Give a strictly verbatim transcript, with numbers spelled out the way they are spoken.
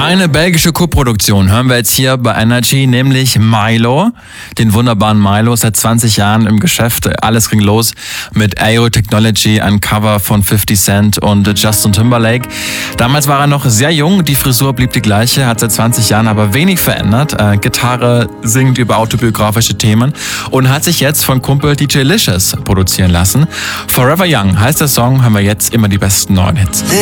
Eine belgische Koproduktion hören wir jetzt hier bei Energy, nämlich Milo, den wunderbaren Milo, seit zwanzig Jahren im Geschäft. Alles ging los mit A O Technology, ein Cover von fifty Cent und Justin Timberlake. Damals war er noch sehr jung, die Frisur blieb die gleiche, hat seit zwanzig Jahren aber wenig verändert. Äh, Gitarre, singt über autobiografische Themen und hat sich jetzt von Kumpel D J Licious produzieren lassen. Forever Young heißt der Song, haben wir jetzt immer die besten neuen Hits.